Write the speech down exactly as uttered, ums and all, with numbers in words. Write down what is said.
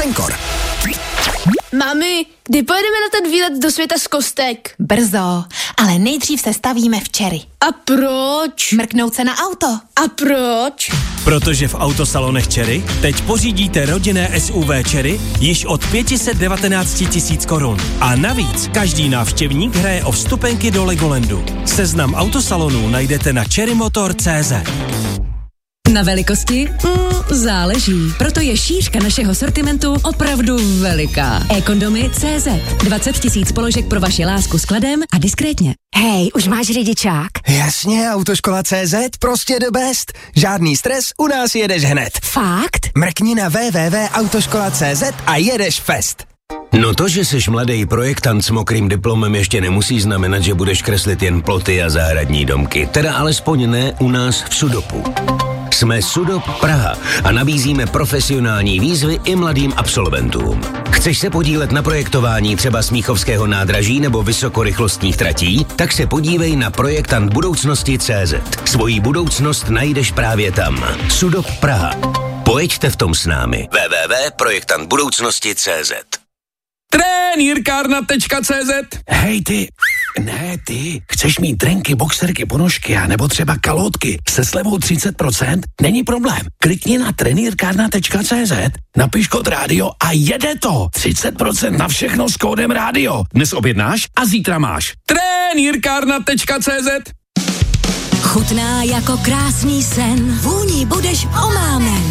Senkor. Mami, kdy pojedeme na ten výlet do světa z kostek? Brzo, ale nejdřív se stavíme včery. A proč? Mrknout se na auto. A proč? Protože v autosalonech Cherry teď pořídíte rodinné S U V Cherry již od pět set devatenáct tisíc korun. A navíc každý návštěvník hraje o vstupenky do Legolandu. Seznam autosalonů najdete na cherrymotor tečka cé zet. Na velikosti? Mm, záleží. Proto je šířka našeho sortimentu opravdu veliká. e-kondomy tečka cé zet. dvacet tisíc položek pro vaši lásku s kladem a diskrétně. Hej, už máš řidičák? Jasně, autoškola tečka cé zet, prostě the best. Žádný stres, u nás jedeš hned. Fakt? Mrkni na w w w tečka autoškola tečka cé zet a jedeš fest. No to, že jsi mladý projektant s mokrým diplomem, ještě nemusí znamenat, že budeš kreslit jen ploty a zahradní domky. Teda alespoň ne u nás v Sudopu. Jsme Sudop Praha a nabízíme profesionální výzvy i mladým absolventům. Chceš se podílet na projektování třeba Smíchovského nádraží nebo vysokorychlostních tratí? Tak se podívej na projektant budoucnosti tečka cé zet. Svoji budoucnost najdeš právě tam. Sudop Praha. Pojeďte v tom s námi. w w w tečka projektant budoucnosti tečka cé zet. Trenýrkárna tečka cé zet. Hej ty, ne ty, chceš mít trenky, boxerky, ponožky a nebo třeba kalotky se slevou třicet procent? Není problém. Klikni na trenýrkárna tečka cé zet, napiš kód rádio a jede to. třicet procent na všechno s kódem rádio. Dnes objednáš a zítra máš. Trenýrkárna tečka cé zet. Chutná jako krásný sen. Vůní budeš omámen.